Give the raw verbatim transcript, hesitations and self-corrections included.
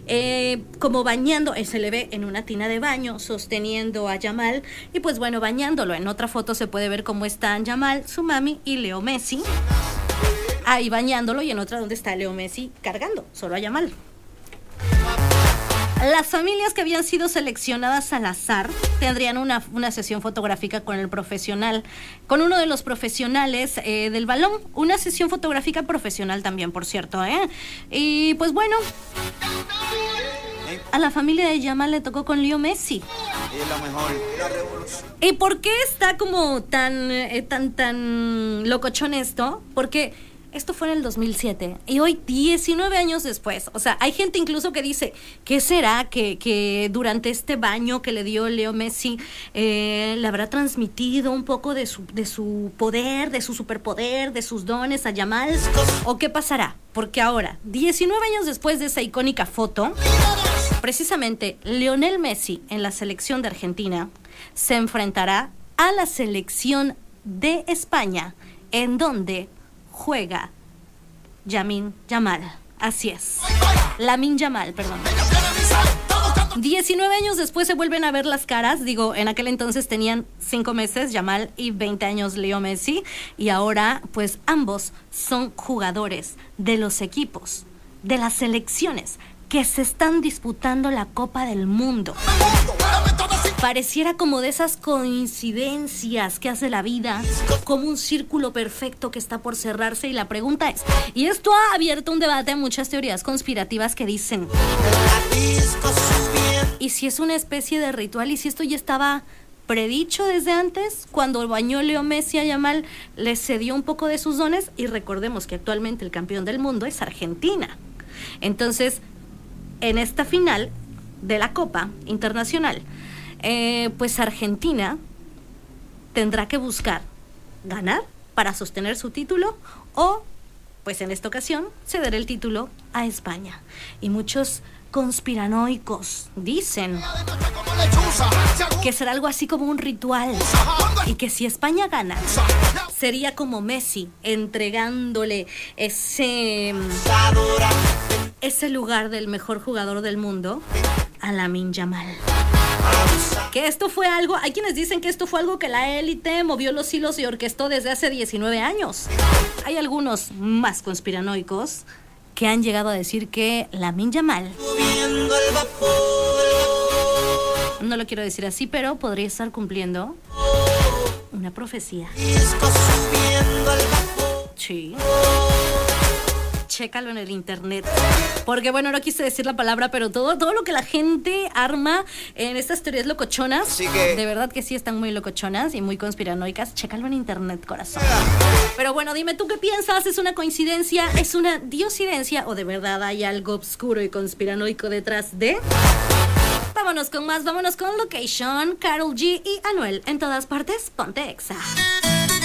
eh, como bañando, eh, se le ve en una tina de baño sosteniendo a Yamal y pues bueno, bañándolo. En otra foto se puede ver cómo están Yamal, su mami y Leo Messi ahí bañándolo, y en otra donde está Leo Messi cargando solo a Yamal. Las familias que habían sido seleccionadas al azar tendrían una, una sesión fotográfica con el profesional, con uno de los profesionales eh, del balón. Una sesión fotográfica profesional también, por cierto, ¿eh? Y pues bueno, a la familia de Yamal le tocó con Leo Messi. Es la mejor, la revolución. ¿Y por qué está como tan, eh, tan, tan locochón esto? Porque esto fue en el dos mil siete y hoy, diecinueve años después, o sea, hay gente incluso que dice, ¿qué será que, que durante este baño que le dio Leo Messi eh, le habrá transmitido un poco de su, de su poder, de su superpoder, de sus dones a Yamal? ¿O qué pasará? Porque ahora, diecinueve años después de esa icónica foto, precisamente Lionel Messi en la selección de Argentina se enfrentará a la selección de España, en donde juega Lamine Yamal. Así es, Lamine Yamal, perdón. diecinueve años después se vuelven a ver las caras. Digo, en aquel entonces tenían cinco meses Yamal y veinte años Leo Messi. Y ahora, pues ambos son jugadores de los equipos, de las selecciones que se están disputando la Copa del Mundo. Pareciera como de esas coincidencias que hace la vida, como un círculo perfecto que está por cerrarse. Y la pregunta es, y esto ha abierto un debate a muchas teorías conspirativas que dicen, ¿y si es una especie de ritual? ¿Y si esto ya estaba predicho desde antes? Cuando bañó Leo Messi a Yamal, le cedió un poco de sus dones. Y recordemos que actualmente el campeón del mundo es Argentina. Entonces, en esta final de la Copa Internacional, eh, pues Argentina tendrá que buscar ganar para sostener su título, o pues en esta ocasión ceder el título a España. Y muchos conspiranoicos dicen que será algo así como un ritual, y que si España gana sería como Messi entregándole ese ese lugar del mejor jugador del mundo a Lamine Yamal. Que esto fue algo, hay quienes dicen que esto fue algo que la élite movió los hilos y orquestó desde hace diecinueve años. Hay algunos más conspiranoicos que han llegado a decir que Lamine Yamal, no lo quiero decir así, pero podría estar cumpliendo una profecía. Sí. Chécalo en el internet. Porque bueno, no quise decir la palabra, pero todo, todo lo que la gente arma en estas teorías locochonas, que... de verdad que sí están muy locochonas y muy conspiranoicas. Chécalo en internet, corazón. Pero bueno, dime tú qué piensas. ¿Es una coincidencia? ¿Es una diosidencia? ¿O de verdad hay algo oscuro y conspiranoico detrás de? Vámonos con más, vámonos con Location, Karol G y Anuel. En todas partes, ponte Exa.